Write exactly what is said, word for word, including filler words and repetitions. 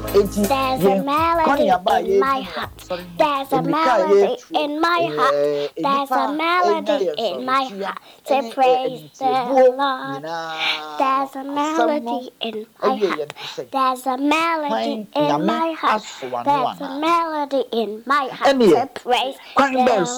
enti There's a yɛn kwan melody yaba in my yɛn heart. asɔre no There's a emirika a melody yɛretuo in my heart. ɛyɛ There's enipa a a ɛnya melody yɛn in my nsɔrɔtua heart to ɛne praise the ɛnimtiebuo Lord. nyinaa no There's a asɛm no melody in my ɛwie heart. yɛn to sɛ There's a melody kwan in nyame my heart. asɔ w'ano There's a anaa melody in my heart ɛneɛ to praise kwan the bɛn